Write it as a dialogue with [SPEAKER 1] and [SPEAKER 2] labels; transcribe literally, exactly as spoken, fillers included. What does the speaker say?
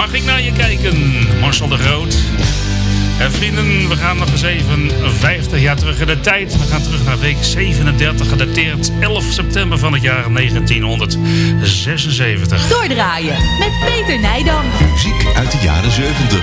[SPEAKER 1] Mag ik naar je kijken? Marcel de Groot. En vrienden, we gaan nog eens even vijftig jaar terug in de tijd. We gaan terug naar week zevenendertig, gedateerd elf september van het jaar negentienhonderdzesenzeventig.
[SPEAKER 2] Doordraaien met Peter Nijdam.
[SPEAKER 3] Muziek uit de jaren zeventig.